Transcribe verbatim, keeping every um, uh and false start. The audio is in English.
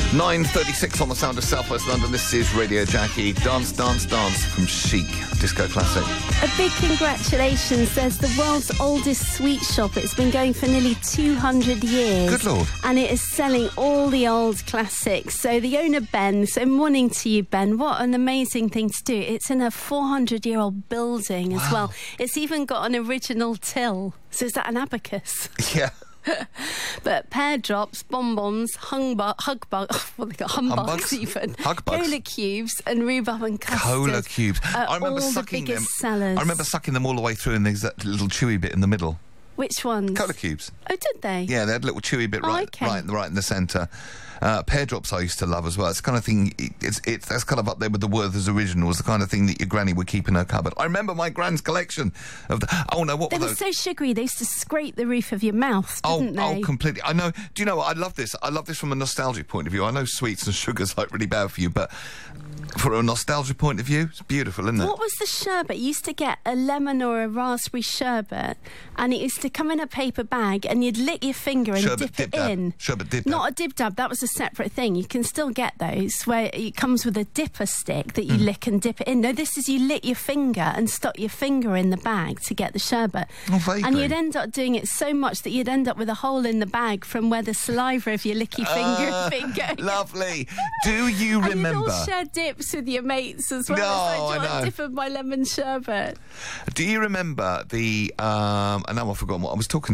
nine thirty-six on the sound of South West London. This is Radio Jackie. Dance, Dance, Dance from Chic. Disco classic. A big congratulations. There's the world's oldest sweet shop. It's been going for nearly two hundred years. Good Lord. And it is selling all the old classics. So the owner, Ben, so morning to you, Ben. What an amazing thing to do. It's in a four hundred year old building as Wow. well. It's even got an original till. So is that an abacus? Yeah. But pear drops, bonbons, hung bu- hug bug, what they got, humbugs Humbugs? even, Hug bugs? cola cubes and rhubarb and custard. Cola cubes. are I remember all sucking the them. biggest sellers. I remember sucking them all the way through, and there's that little chewy bit in the middle. Which ones? Cola cubes. Oh, did they? Yeah, they had a little chewy bit Oh, right, okay. right, right in the centre. Uh, pear drops I used to love as well. It's the kind of thing. It's it's that's kind of up there with the Werther's Originals. The kind of thing that your granny would keep in her cupboard. I remember my grand's collection of the. Oh no, what They were were those? so sugary, they used to scrape the roof of your mouth, Oh, didn't they? oh, completely. I know. Do you know what? I love this. I love this from a nostalgic point of view. I know sweets and sugars like really bad for you, but for a nostalgic point of view, it's beautiful, isn't it? What was the sherbet? You used to get a lemon or a raspberry sherbet, and it used to come in a paper bag, and you'd lick your finger and Sherbet dip it dib-dab. in. Sherbet dib-dab. Not a dib-dab, that was a separate thing. You can still get those, where it comes with a dipper stick that you Mm. lick and dip it in. No, this is you lick your finger and stuck your finger in the bag to get the sherbet. Oh, vaguely. And you'd end up doing it so much that you'd end up with a hole in the bag from where the saliva of your licky finger Uh, had been going. Lovely. Do you And remember? you'd all share dips with your mates as well. No, It's like, do you I want know. a dip of my lemon sherbet? Do you remember the? Um, and now I've forgotten what I was talking.